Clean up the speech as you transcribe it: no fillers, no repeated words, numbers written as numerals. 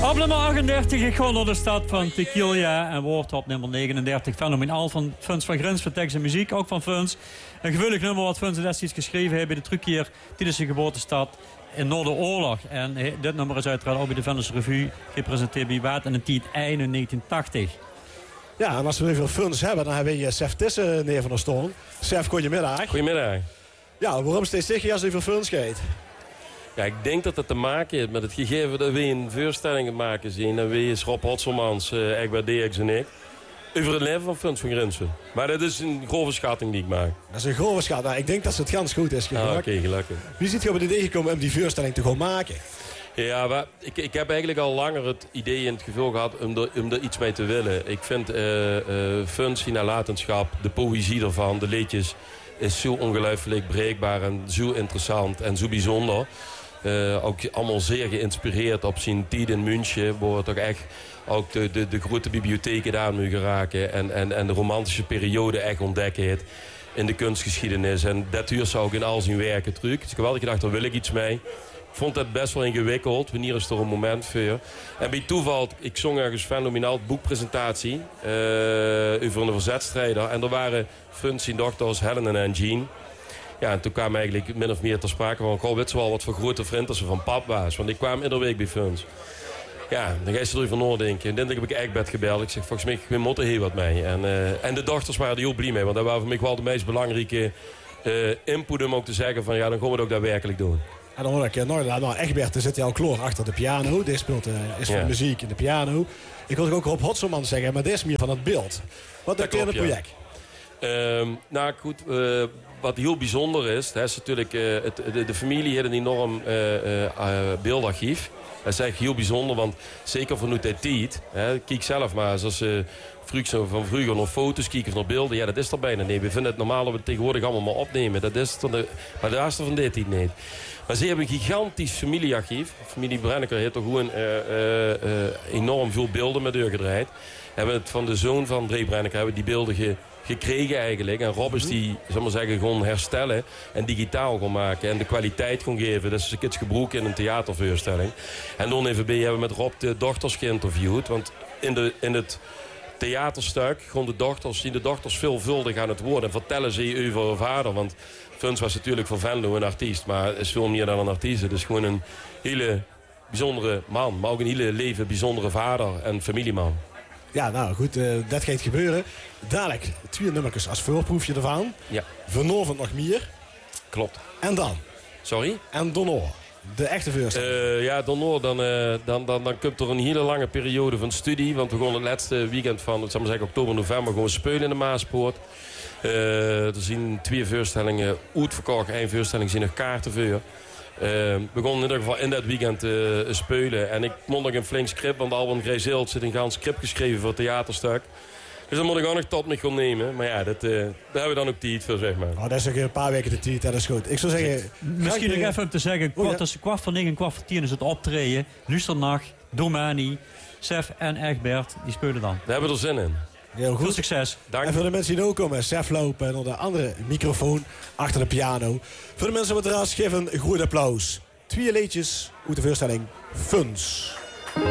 Op nummer 38, ik ga naar de stad van Tequila. En wordt op nummer 39, Fenomenaal van Funs van Grins, van tekst en muziek, ook van Funs. Een gewillig nummer wat Funs destijds geschreven heeft bij de terugkeer tijdens zijn geboortestad in Noorderoorlog. En dit nummer is uiteraard ook bij de Venlose Revue gepresenteerd bij Waard in een tijd eind in 1980. Ja, en als we nu veel Funs hebben, dan hebben we Sef Tissen neer van de stoel. Sef, goedemiddag. Goedemiddag. Ja, waarom steeds zeg je als je veel Funs gaat? Ja, ik denk dat het te maken heeft met het gegeven dat we een voorstelling maken zien. En we is Rob Hotselmans, Egbert Deeks en ik. Over het leven van Funs van Grinsen. Maar dat is een grove schatting die ik maak. Dat is een grove schatting. Nou, ik denk dat het gans goed is gelukt. Oké, gelukkig. Wie ziet je op het idee gekomen om die voorstelling te gaan maken? Ja, maar ik heb eigenlijk al langer het idee en het gevoel gehad om er iets mee te willen. Ik vind Funs, die nalatenschap, de poëzie ervan, de liedjes, is zo ongelooflijk breekbaar en zo interessant en zo bijzonder. Ook allemaal zeer geïnspireerd op zijn tijd in München, waar toch echt ook de grote bibliotheken daar nu geraken en de romantische periode echt ontdekken heeft in de kunstgeschiedenis. En dat huurt ze ook in al zijn werken terug. Dus ik heb altijd gedacht, daar wil ik iets mee. Ik vond het best wel ingewikkeld. Wanneer is er een moment voor? En bij toeval, ik zong ergens fenomenaal boekpresentatie over een verzetstrijder. En er waren Funs zijn dochters Helen en Jean. Ja, en toen kwam eigenlijk min of meer ter sprake van... Goh, weet ze wel wat voor grote vrienden ze van pap was. Want ik kwam iedere week bij Funs. Ja, dan ga je erover nadenken. En dan heb ik Egbert gebeld. Ik zeg, volgens mij, ik moet er heel wat mee. En de dochters waren er heel blij mee. Want dat waren voor mij wel de meest belangrijke input om ook te zeggen van... ja, dan gaan we het ook daadwerkelijk doen. En dan hoor ik, Egbert zit hij al klaar achter de piano. Dit speelt is van de muziek in de piano. Ik wil ook Rob Hotselman zeggen, maar dit is meer van het beeld. Wat doet hij in het project? Nou goed, wat heel bijzonder is, dat is natuurlijk, de familie heeft een enorm beeldarchief. Dat is echt heel bijzonder, want zeker vanuit die tijd, kijk zelf maar eens als van vroeger nog foto's kijken of nog beelden, ja dat is er bijna niet. We vinden het normaal dat we het tegenwoordig allemaal maar opnemen. Dat is maar dat is er van dit tijd niet. Maar ze hebben een gigantisch familiearchief. Familie Brenneker heeft toch gewoon enorm veel beelden met deur gedraaid. Hebben het van de zoon van Dre Brenneker hebben die beelden gekregen eigenlijk. En Rob is die, zal maar zeggen, gewoon herstellen en digitaal gaan maken. En de kwaliteit gaan geven. Dat is een keer gebruikt in een theatervoorstelling. En dan even hebben we met Rob de dochters geïnterviewd. Want in het theaterstuk gaan de dochters veelvuldig aan het woord. En vertellen ze over haar vader. Want Funs was natuurlijk voor Venlo een artiest. Maar is veel meer dan een artiest. Het is gewoon een hele bijzondere man. Maar ook een hele leven bijzondere vader en familieman. Ja, nou goed, dat gaat gebeuren. Dadelijk 2 nummertjes als voorproefje ervan. Ja. Vanavond nog meer. Klopt. En dan? Sorry? En Donor. De echte voorstelling. Ja, Donor, dan komt er een hele lange periode van studie. Want we gaan het laatste weekend van, zal maar zeggen, oktober, november gewoon spelen in de Maaspoort. Er zijn 2 voorstellingen uitverkocht. 1 voorstelling zijn nog kaarten voor. We begonnen in ieder geval in dat weekend spelen. En ik moet nog een flink script, want Alban Grijzild zit een gans script geschreven voor het theaterstuk. Dus dan moet ik ook nog tot me gaan nemen. Maar ja, daar hebben we dan ook tijd voor, zeg maar. Oh, dat is ook een paar weken de tijd, dat is goed. Ik zou zeggen... Misschien nog even om te zeggen, tussen 8:45 en 8:10 is het optreden. Luisternacht, Domani, Sef en Egbert, die spelen dan. We hebben er zin in. Heel goed. Veel succes. Dank. En voor de mensen die ook komen, Sef lopen en op de andere microfoon achter de piano. Voor de mensen wat eruit geven, een goed applaus. 2 liedjes uit de voorstelling Funs.